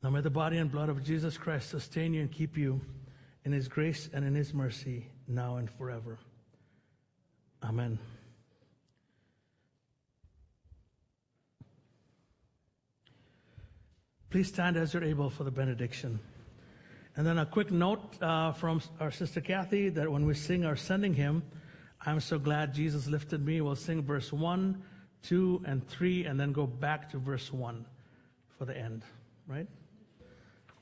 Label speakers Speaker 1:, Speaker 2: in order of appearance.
Speaker 1: Now may the body and blood of Jesus Christ sustain you and keep you in His grace and in His mercy, now and forever. Amen. Please stand as you're able for the benediction. And then a quick note from our sister Kathy that when we sing our sending hymn, I'm so glad Jesus lifted me, we'll sing verse 1, 2, and 3, and then go back to verse 1 for the end, right?